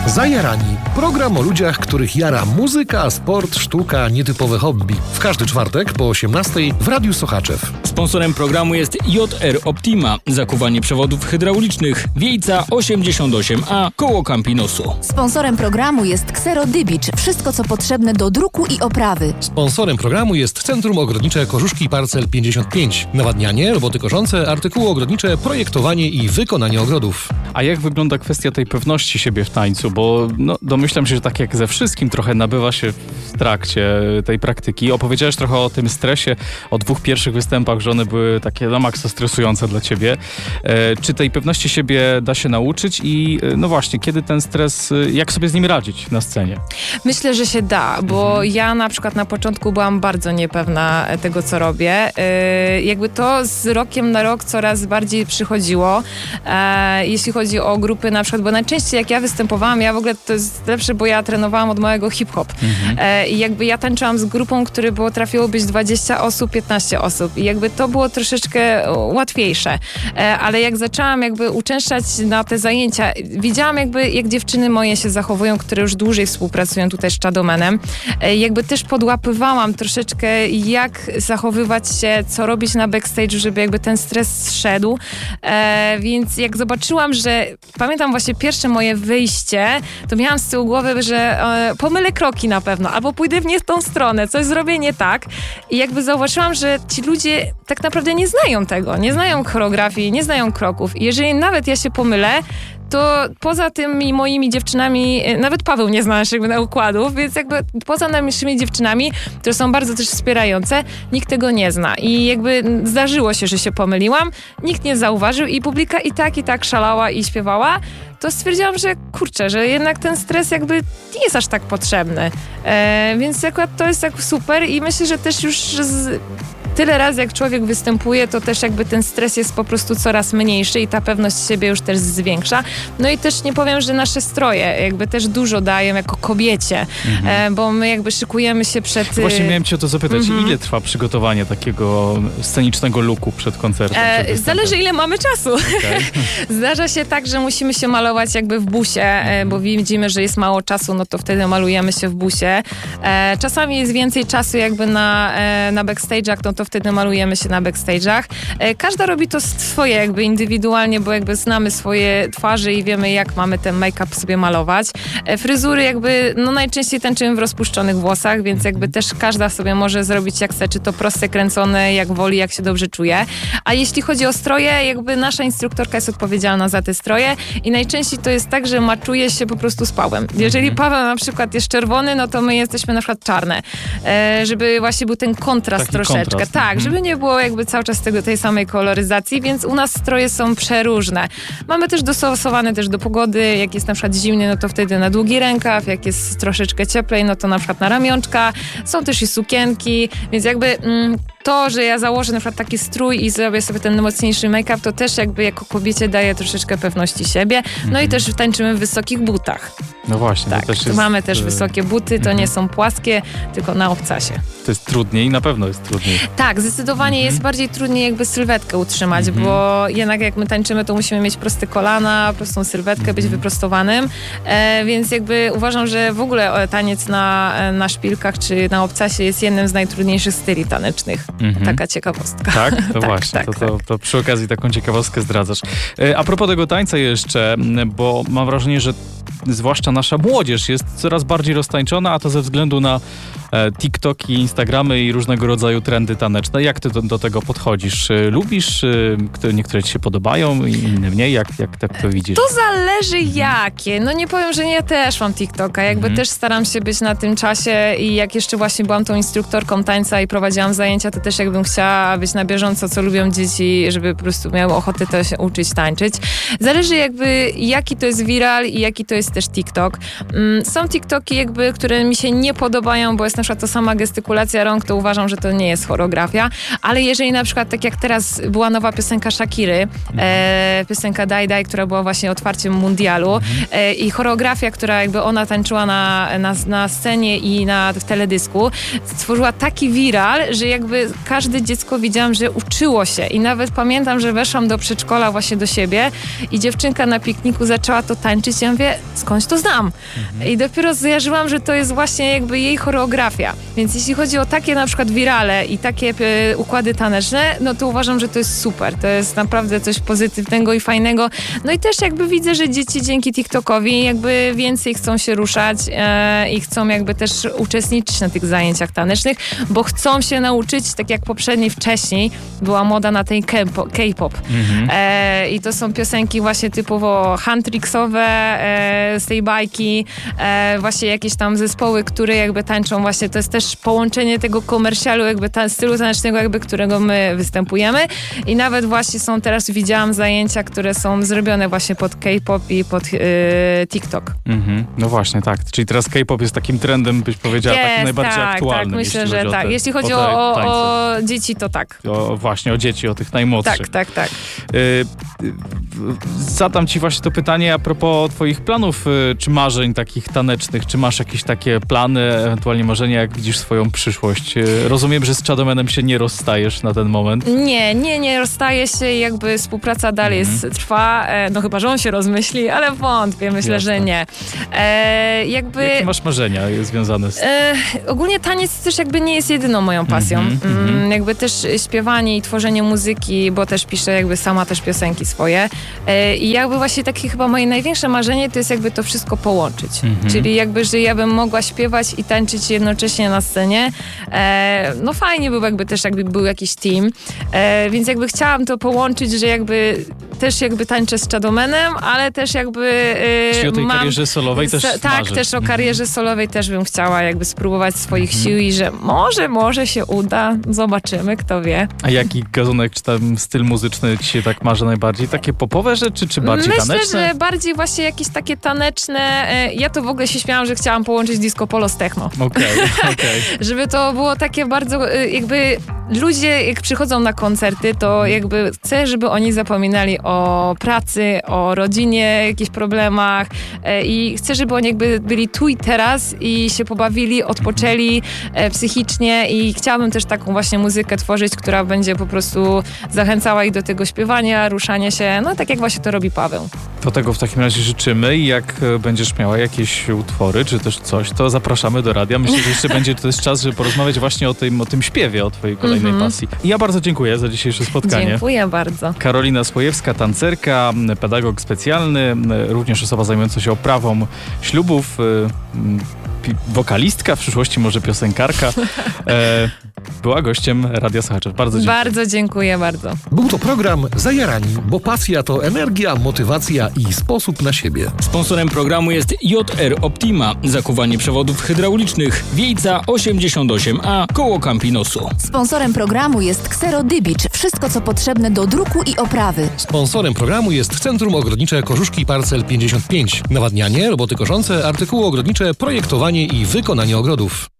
Zajarani. Program o ludziach, których jara muzyka, sport, sztuka, nietypowe hobby. W każdy czwartek po 18:00 w Radiu Sochaczew. Sponsorem programu jest JR Optima. Zakuwanie przewodów hydraulicznych. Wiejca 88A koło Campinosu. Sponsorem programu jest Xero Dybicz. Wszystko co potrzebne do druku i oprawy. Sponsorem programu jest Centrum Ogrodnicze Korzuszki Parcel 55. Nawadnianie, roboty koszące, artykuły ogrodnicze, projektowanie i wykonanie ogrodów. A jak wygląda kwestia tej pewności siebie w tańcu? Bo domyślam się, że tak jak ze wszystkim trochę nabywa się w trakcie tej praktyki. Opowiedziałeś trochę o tym stresie, o 2 pierwszych występach, że one były takie na maksa stresujące dla ciebie. Czy tej pewności siebie da się nauczyć i no właśnie, kiedy ten stres, jak sobie z nim radzić na scenie? Myślę, że się da, bo ja na przykład na początku byłam bardzo niepewna tego, co robię. Jakby to z rokiem na rok coraz bardziej przychodziło. Jeśli chodzi o grupy na przykład, bo najczęściej jak ja występowałam, ja w ogóle to jest lepsze, bo ja trenowałam od małego hip-hop. I jakby ja tańczyłam z grupą, który potrafiło być 20 osób, 15 osób. I jakby to było troszeczkę łatwiejsze. Ale jak zaczęłam jakby uczęszczać na te zajęcia, widziałam jakby jak dziewczyny moje się zachowują, które już dłużej współpracują tutaj z Shadomanem. Jakby też podłapywałam troszeczkę jak zachowywać się, co robić na backstage, żeby jakby ten stres zszedł. Więc jak zobaczyłam, że pamiętam właśnie pierwsze moje wyjście, to miałam z tyłu głowy, że pomylę kroki na pewno, albo pójdę w nie w tą stronę, coś zrobię nie tak. I jakby zauważyłam, że ci ludzie tak naprawdę nie znają tego, nie znają choreografii, nie znają kroków. I jeżeli nawet ja się pomylę, to poza tymi moimi dziewczynami, nawet Paweł nie zna naszych układów, więc jakby poza naszymi dziewczynami, które są bardzo też wspierające, nikt tego nie zna. I jakby zdarzyło się, że się pomyliłam, nikt nie zauważył i publika i tak szalała i śpiewała, to stwierdziłam, że kurczę, że jednak ten stres jakby nie jest aż tak potrzebny. Więc akurat to jest tak super i myślę, że też już tyle razy jak człowiek występuje, to też jakby ten stres jest po prostu coraz mniejszy i ta pewność siebie już też zwiększa. No i też nie powiem, że nasze stroje jakby też dużo dają jako kobiecie, bo my jakby szykujemy się przed... Właśnie miałem cię o to zapytać, ile trwa przygotowanie takiego scenicznego looku przed koncertem? Zależy ile mamy czasu. Okay. Zdarza się tak, że musimy się malować jakby w busie, bo widzimy, że jest mało czasu, no to wtedy malujemy się w busie. Czasami jest więcej czasu jakby na backstage'ach, no to wtedy malujemy się na backstage'ach. Każda robi to swoje jakby indywidualnie, bo jakby znamy swoje twarze i wiemy, jak mamy ten make-up sobie malować. Fryzury jakby, no najczęściej tańczymy w rozpuszczonych włosach, więc jakby też każda sobie może zrobić jak chce, czy to proste, kręcone, jak woli, jak się dobrze czuje. A jeśli chodzi o stroje, jakby nasza instruktorka jest odpowiedzialna za te stroje i najczęściej to jest tak, że maczuje się po prostu z Pawłem. Jeżeli Paweł na przykład jest czerwony, no to my jesteśmy na przykład czarne. Żeby właśnie był ten kontrast taki troszeczkę. Kontrast. Tak, żeby nie było jakby cały czas tej samej koloryzacji, więc u nas stroje są przeróżne. Mamy też dostosowane też do pogody, jak jest na przykład zimny, no to wtedy na długi rękaw, jak jest troszeczkę cieplej, no to na przykład na ramionczka. Są też i sukienki, więc jakby to, że ja założę na przykład taki strój i zrobię sobie ten mocniejszy make-up, to też jakby jako kobiecie daje troszeczkę pewności siebie. No i też tańczymy w wysokich butach. No właśnie. Tak, to też jest, mamy też wysokie buty, to nie są płaskie, tylko na obcasie. To jest trudniej, na pewno jest trudniej. Tak, zdecydowanie jest bardziej trudniej jakby sylwetkę utrzymać, bo jednak jak my tańczymy, to musimy mieć proste kolana, prostą sylwetkę, być wyprostowanym, więc jakby uważam, że w ogóle taniec na szpilkach czy na obcasie jest jednym z najtrudniejszych styli tanecznych. Taka ciekawostka. Tak? To właśnie, to przy okazji taką ciekawostkę zdradzasz. A propos tego tańca jeszcze, bo mam wrażenie, że zwłaszcza nasza młodzież jest coraz bardziej roztańczona, a to ze względu na TikToki, Instagramy i różnego rodzaju trendy taneczne. Jak ty do tego podchodzisz? Lubisz? Niektóre ci się podobają, inne mniej? Jak to widzisz? To zależy jakie. No nie powiem, że ja też mam TikToka. Jakby też staram się być na tym czasie i jak jeszcze właśnie byłam tą instruktorką tańca i prowadziłam zajęcia, to też jakbym chciała być na bieżąco, co lubią dzieci, żeby po prostu miały ochotę to się uczyć tańczyć. Zależy jakby jaki to jest viral i jaki to jest też TikTok. Są TikToki jakby, które mi się nie podobają, bo jest na przykład to sama gestykulacja rąk, to uważam, że to nie jest choreografia, ale jeżeli na przykład tak jak teraz była nowa piosenka Shakiry, piosenka Die Die, która była właśnie otwarciem mundialu i choreografia, która jakby ona tańczyła na scenie i w teledysku, stworzyła taki viral, że jakby każde dziecko widziałam, że uczyło się i nawet pamiętam, że weszłam do przedszkola właśnie do siebie i dziewczynka na pikniku zaczęła to tańczyć. Ja mówię, skądś to znam. I dopiero zjarzyłam, że to jest właśnie jakby jej choreografia. Więc jeśli chodzi o takie na przykład wirale i takie układy taneczne, no to uważam, że to jest super. To jest naprawdę coś pozytywnego i fajnego. No i też jakby widzę, że dzieci dzięki TikTokowi jakby więcej chcą się ruszać i chcą jakby też uczestniczyć na tych zajęciach tanecznych, bo chcą się nauczyć, tak jak wcześniej była moda na tej K-pop. I to są piosenki właśnie typowo handtrixowe z tej bajki, właśnie jakieś tam zespoły, które jakby tańczą właśnie, to jest też połączenie tego komercjalu, jakby stylu tanecznego, jakby którego my występujemy i nawet właśnie są, teraz widziałam zajęcia, które są zrobione właśnie pod K-pop i pod TikTok. No właśnie, tak. Czyli teraz K-pop jest takim trendem, byś powiedziała, takim najbardziej aktualnym. Tak, myślę, że tak. Jeśli chodzi o dzieci, to tak. Właśnie o dzieci, o tych najmłodszych. Tak. Zadam ci właśnie to pytanie a propos twoich planów, czy marzeń takich tanecznych, czy masz jakieś takie plany, ewentualnie marzenia, jak widzisz swoją przyszłość? Rozumiem, że z Chadomanem się nie rozstajesz na ten moment. Nie rozstaje się, jakby współpraca dalej trwa, no chyba, że on się rozmyśli, ale wątpię, myślę, że nie. Jakie masz marzenia związane z ogólnie taniec też jakby nie jest jedyną moją pasją. Jakby też śpiewanie i tworzenie muzyki, bo też piszę jakby sama też piosenki swoje. I jakby właśnie takie chyba moje największe marzenie to jest jakby to wszystko połączyć. Czyli jakby, że ja bym mogła śpiewać i tańczyć jednocześnie na scenie. No fajnie było jakby był jakiś team. Więc jakby chciałam to połączyć, że jakby też jakby tańczę z Chadomanem, ale też jakby czyli o tej karierze solowej też tak, marzysz. też o karierze solowej też bym chciała jakby spróbować swoich sił i że może się uda. Zobaczymy, kto wie. A jaki gazunek, czy tam styl muzyczny ci się tak marzy najbardziej? Takie popowe rzeczy, czy bardziej taneczne? Myślę, że bardziej właśnie jakieś takie taneczne. Ja to w ogóle się śmiałam, że chciałam połączyć disco polo z techno. Okej. Żeby to było takie bardzo jakby ludzie jak przychodzą na koncerty, to jakby chcę, żeby oni zapominali o pracy, o rodzinie, jakichś problemach i chcę, żeby oni jakby byli tu i teraz i się pobawili, odpoczęli psychicznie i chciałabym też taką właśnie muzykę tworzyć, która będzie po prostu zachęcała ich do tego śpiewania, ruszania się, no tak jak właśnie to robi Paweł. To tego w takim razie życzymy i jak będziesz miała jakieś utwory, czy też coś, to zapraszamy do radia. Myślę, że jeszcze będzie to jest czas, żeby porozmawiać właśnie o tym śpiewie, o twojej kolejnej pasji. I ja bardzo dziękuję za dzisiejsze spotkanie. Dziękuję bardzo. Karolina Słojewska, tancerka, pedagog specjalny, również osoba zajmująca się oprawą ślubów, wokalistka, w przyszłości może piosenkarka. Była gościem Radia Sochaczew. Bardzo dziękuję. Bardzo dziękuję, bardzo. Był to program Zajarani, bo pasja to energia, motywacja i sposób na siebie. Sponsorem programu jest JR Optima, zakuwanie przewodów hydraulicznych, Wiejca 88A, koło Campinosu. Sponsorem programu jest Xero Dybicz. Wszystko, co potrzebne do druku i oprawy. Sponsorem programu jest Centrum Ogrodnicze Kożuszki Parcel 55. Nawadnianie, roboty koszące, artykuły ogrodnicze, projektowanie i wykonanie ogrodów.